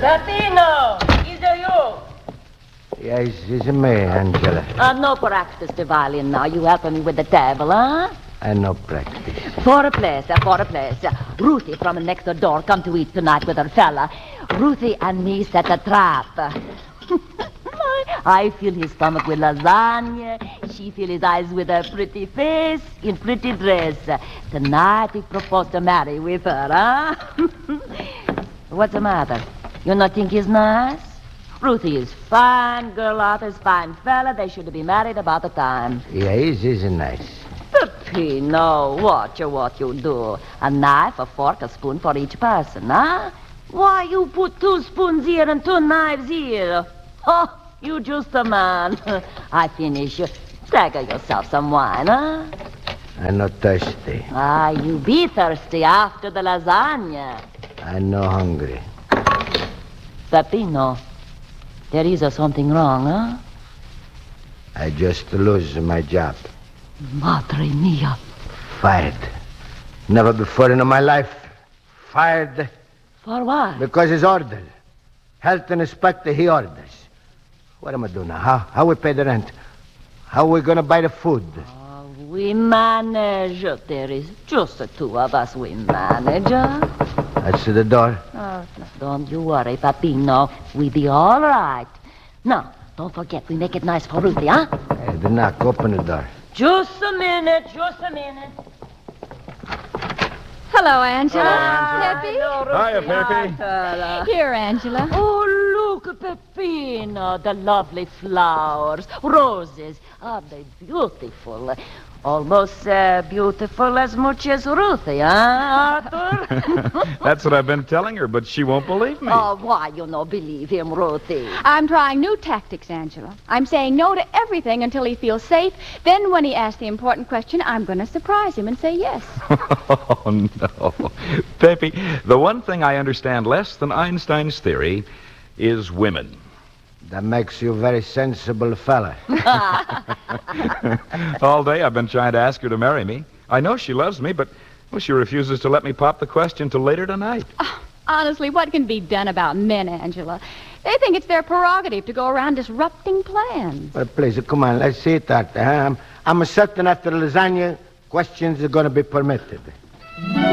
Peppino, is it you? Yes, it's me, Angela. No practice the violin now. You helping me with the table, huh? I no practice. For a place. Ruthie from next door come to eat tonight with her fella. Ruthie and me set a trap. I fill his stomach with lasagna. She fill his eyes with a pretty face in pretty dress. Tonight he proposed to marry with her, huh? What's the matter? You not think he's nice? Ruthie is fine, girl Arthur's fine fella. They should be married about the time. Yeah, he's nice. Peppino, watch what you do. A knife, a fork, a spoon for each person, huh? Why you put 2 spoons here and 2 knives here? Oh, you just a man. I finish. Take yourself some wine, huh? I'm not thirsty. You be thirsty after the lasagna. I'm no hungry. Peppino, there is something wrong, huh? I just lose my job. Madre mia. Fired. Never before in my life. Fired. For what? Because it's order. Health and inspector, he orders. What am I doing now? How we pay the rent? How we gonna buy the food? We manage. There is just the 2 of us. We manage. That's the door. Don't you worry, Peppino. We be all right. Now, don't forget, we make it nice for Ruthie, huh? Hey, the knock. Open the door. Just a minute. Hello, Angela. Peppy. Hiya, Peppy. Here, Angela. Oh, look, Peppino, the lovely flowers, roses. Are they beautiful? Almost beautiful as much as Ruthie, huh, Arthur? That's what I've been telling her, but she won't believe me. Oh, why you no believe him, Ruthie? I'm trying new tactics, Angela. I'm saying no to everything until he feels safe. Then when he asks the important question, I'm going to surprise him and say yes. Oh, no. Peppy, the one thing I understand less than Einstein's theory is women. That makes you a very sensible fella. All day I've been trying to ask her to marry me. I know she loves me, but she refuses to let me pop the question till later tonight. Honestly, what can be done about men, Angela? They think it's their prerogative to go around disrupting plans. Well, please, come on, let's see it, Arthur. I'm certain after lasagna, questions are going to be permitted.